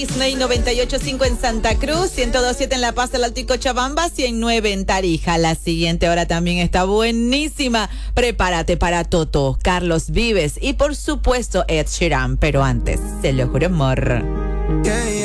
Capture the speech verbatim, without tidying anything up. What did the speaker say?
Disney noventa y ocho punto cinco en Santa Cruz, ciento dos punto siete en La Paz, el Alto y Cochabamba, ciento nueve en Tarija. La siguiente hora también está buenísima. Prepárate para Toto, Carlos Vives y por supuesto Ed Sheeran. Pero antes, se lo juro, amor.